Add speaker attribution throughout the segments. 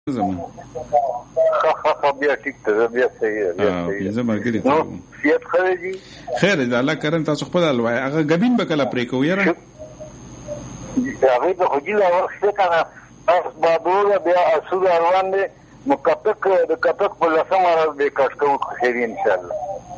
Speaker 1: زمان
Speaker 2: بیا ټیک ته بیا صحیح
Speaker 1: بیا زما ګری ته
Speaker 2: نو سیادت خیرجی
Speaker 1: خیر دې الله کرم تاسو خپل الوای هغه غبین بکله پرې کو یاره
Speaker 2: هغه ته خجل وخت کنه تاسو بابور بیا اسود روان دي مکتک د کتک په لسم راز به کټ کوو خیر ان شاء الله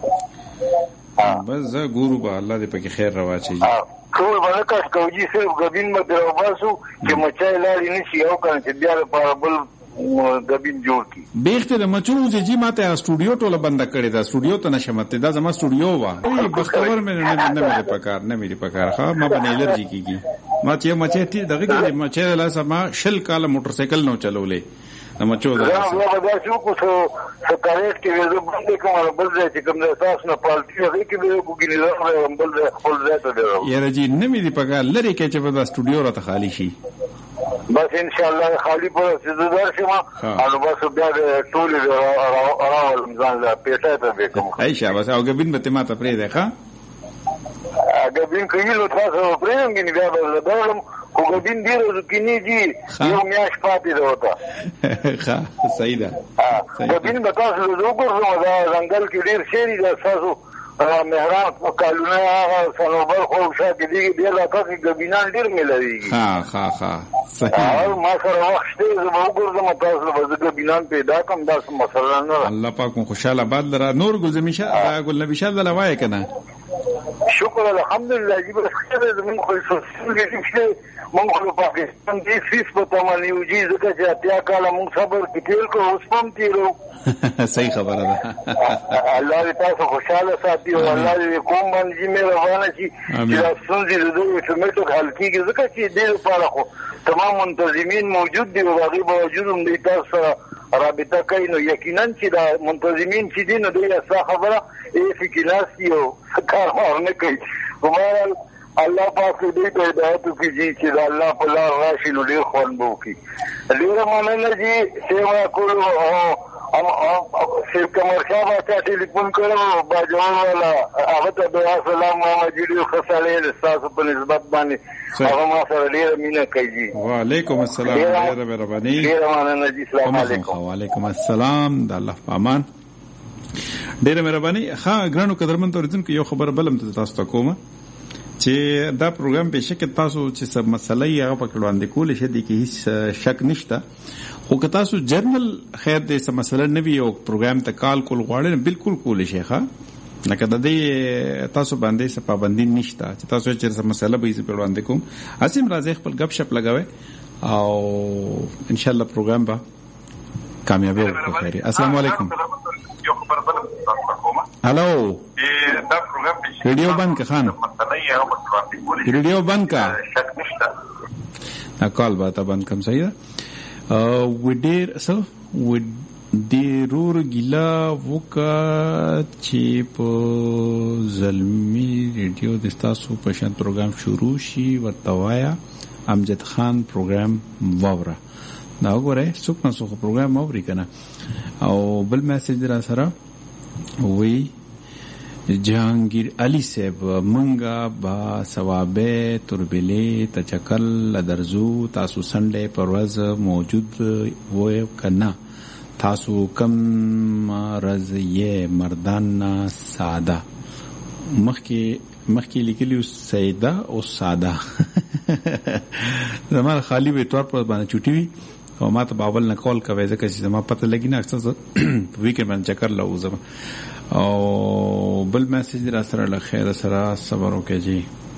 Speaker 1: بس زه ګورو به الله دې پکې خیر راواچي
Speaker 2: ټول باندې کټ کوو چې صرف غبین مده واسو چې مچای لاري نشي او کنه چې بیا په بل غبین جوړ کی
Speaker 1: بیخته د مچو چې ماته سټوډیو ټوله بند کړی دا سټوډیو ته نشمته دا زما سټوډیو وا بختور مې نه مې پکار ها ما باندې الرجی کیږي ما چې مچې تی دغه کې مچې لا سما شل کاله موټر سایکل نو چلولې مچو دا
Speaker 2: دا شو کو سکارېټ کې وځو باندې کوم بل ځای چې کوم اساس نه پالتي هغه کې به کوګینې راغلی بل ځای خپل ځای ته دی
Speaker 1: یاره جی نه مې دی پکار لري کې چې په دا سټوډیو راته خالی شي
Speaker 2: بس ان شاء الله خالی پر سیدار شما او بس بیا ټول راول ځان لا پیټه ته وکم
Speaker 1: عائشہ بس او غبین به ما ته پرې ده ښا
Speaker 2: غبین کېلو تاسو پرې نه بیا بدلم کو غبین دی روز کینی جی یو میاش پاتې ده وتا
Speaker 1: ښا صحیح ده
Speaker 2: غبین به تاسو وګورئ دا ځنګل کې ډیر شری ده تاسو مهران کالونه سنوبر خو شاته دی لا تاسو غبینان ډیر ملويږي
Speaker 1: ها صحیح
Speaker 2: ما سره وخت دی زه وګورم تاسو به غبینان پیدا کوم دا مسله نه
Speaker 1: الله پاک مو خوشاله آباد لرا نور ګل زمیشه ګل نبی شاه الله وای کنه
Speaker 2: شکر الحمدلله جی بس خیر زمون خو څه مونږ په پاکستان کې فیس په تمامي وجي ځکه چې اتیا کاله مونږ صبر کېل کو اوس هم تیرو
Speaker 1: صحیح خبره ده
Speaker 2: الله دې تاسو خوشاله ساتي او الله دې کوم باندې مې روانه شي چې تاسو دې د ټمیټو حل کیږي ځکه چې دې لپاره خو تمام منتظمین موجود دي او هغه باوجود هم دې تاسو رابطه کوي نو یقینا چې دا منتظمین چې دي نو دوی اساسه خبره یې فکراسي او کار نه کوي کومال الله پاک دې ته هدایت وکړي چې الله په لار راشي نو ډېر خوان بو کی ډېر مننه جی سیوا کولو او کمر شاه ته ټلیفون کړو باجوان والا هغه ته دعا سلام محمد جی خصاله تاسو په نسبت باندې هغه ما سره ډېر مینه کوي
Speaker 1: وعلیکم السلام ډېر مهرباني
Speaker 2: ډېر مننه جی السلام علیکم
Speaker 1: وعلیکم السلام د الله په امان ډېر مهرباني ها ګرانو قدرمن اوریدونکو یو خبر بلم تاسو ته کومه چې دا پروګرام په شکل تاسو چې سب مسله یې هغه پکې وړاندې کول شي د کې هیڅ شک نشته خو که تاسو جرنل خیر دې سم مسله نه وي او پروګرام ته کال کول غواړئ بالکل کول شي ښه لکه د دې تاسو باندې څه پابندي نشته چې تاسو چې سم مسله به یې په وړاندې کوم اسیم راځي خپل غب شپ لګوي او ان شاء الله پروګرام به کامیابی وکړي السلام علیکم هلو ریډیو بند کا خان ریډیو بند کا کال باته بند کم صحیح ده وډیر سو ډیرور ګیلا وکا چې په زلمی ریډیو د تاسو په شان پروګرام شروع شي ورتوایا امجد خان پروګرام ووره دا وګوره څوک نه څوک پروګرام ووري کنه او بل میسج را سره وی جهانگیر علی صاحب منګه با ثوابه تربلی تچکل درزو تاسو سنډه پرواز موجود وای کنا تاسو کم رضیه مردان ساده مخکی لیکلی سیده او ساده زمال خالی به طور پر باندې چټي وي او ما ته باول نه کال کوي ځکه چې ما پته لګی نه اکثر ویکند باندې چکر لوزم او بل میسج را سره له خیر سره صبر وکړئ جی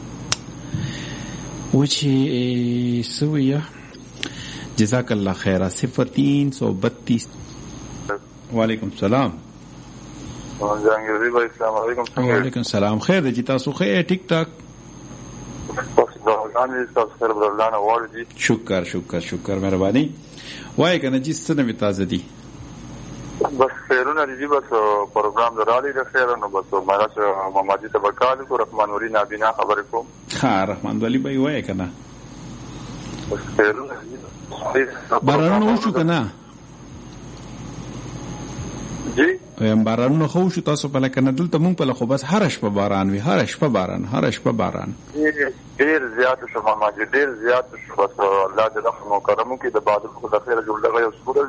Speaker 1: وچی سویا جزاک الله خیر 0332 وعلیکم السلام
Speaker 2: جهانگیر بھائی السلام علیکم
Speaker 1: وعلیکم السلام خیر دی تاسو خیر ټیک ټاک شکر مهرباني وای کنه جی څه نه تازه دي
Speaker 2: بس خیرونه دي بس پروګرام درالي د خیرونو بس مالا محمد تبکال کو رحمان ولی نابینا خبر کوم
Speaker 1: ها رحمان ولی به وای کنه
Speaker 2: بس خیرونه
Speaker 1: باران وشو کنه
Speaker 2: جی
Speaker 1: باران نو خو شو تاسو په لکه نه دلته مونږ په لخوا بس هر شپه باران وي هر شپه باران
Speaker 2: ډیر زیات شو محمد ډیر زیات شو بس الله دې رحم او کرم وکړي د بادل خو د خیر جوړ لغه یو